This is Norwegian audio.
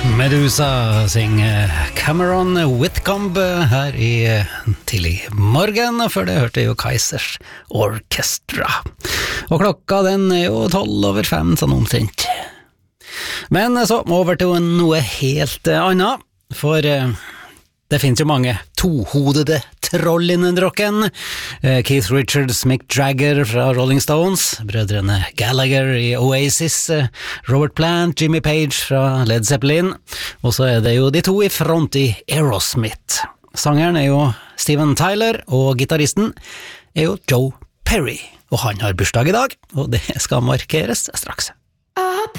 Medusa synger Cameron Whitcomb her i tidlig morgen, og før det hørte jo Kaizers Orchestra. Og klokka den jo 5:12, sånn omtrent. Men så over til noe helt annet, for det finnes jo mange tohodede troll innen rocken. Keith Richards, Mick Jagger fra Rolling Stones, brødrene Gallagher i Oasis, Robert Plant, Jimmy Page fra Led Zeppelin, og så det jo de to i front i Aerosmith. Sangeren jo Steven Tyler, og gitaristen jo Joe Perry, og han har bursdag i dag, og det skal markeres straks. Up